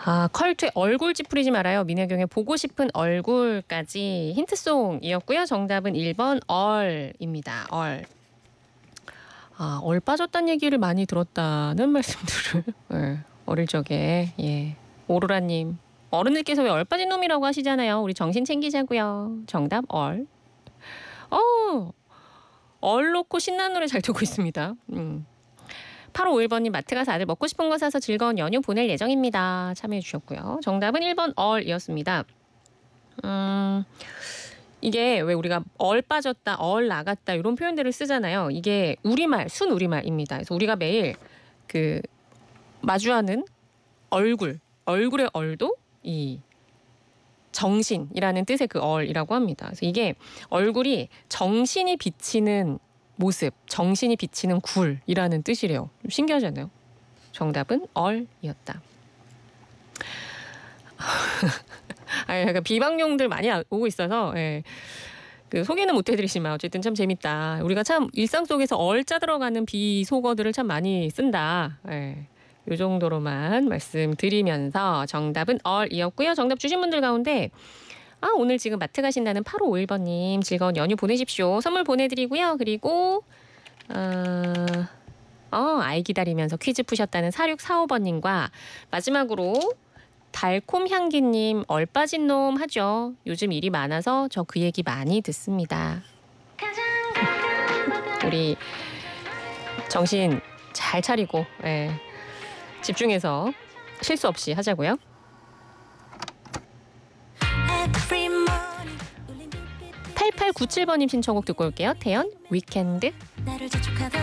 컬투의 얼굴 찌푸리지 말아요. 민혜경의 보고 싶은 얼굴까지 힌트송이었고요. 정답은 1번 얼입니다. 얼. 얼 빠졌다는 얘기를 많이 들었다는 말씀들을 어릴 적에 오로라님 어른들께서 왜 얼 빠진 놈이라고 하시잖아요. 우리 정신 챙기자고요. 정답 얼. 얼 놓고 신나는 노래 잘 듣고 있습니다. 8551번님 마트 가서 아들 먹고 싶은 거 사서 즐거운 연휴 보낼 예정입니다. 참여해 주셨고요. 정답은 1번 얼이었습니다. 이게 왜 우리가 얼 빠졌다, 얼 나갔다 이런 표현들을 쓰잖아요. 이게 우리말, 순우리말입니다. 그래서 우리가 매일 그 마주하는 얼굴의 얼도 이 정신이라는 뜻의 그 얼이라고 합니다. 그래서 이게 얼굴이 정신이 비치는 모습, 정신이 비치는 굴이라는 뜻이래요. 좀 신기하지 않나요? 정답은 얼이었다. 약간 비방용들 많이 오고 있어서 그 소개는 못 해드리지만 어쨌든 참 재밌다. 우리가 참 일상 속에서 얼짜 들어가는 비속어들을 참 많이 쓴다. 이 정도로만 말씀드리면서 정답은 얼이었고요. 정답 주신 분들 가운데 오늘 지금 마트 가신다는 8551번님 즐거운 연휴 보내십시오. 선물 보내드리고요. 그리고 아이 기다리면서 퀴즈 푸셨다는 4645번님과 마지막으로 달콤향기님 얼 빠진 놈 하죠. 요즘 일이 많아서 저 그 얘기 많이 듣습니다. 우리 정신 잘 차리고 집중해서 실수 없이 하자고요. 8897번님 신청곡 듣고 올게요. 태연 위켄드.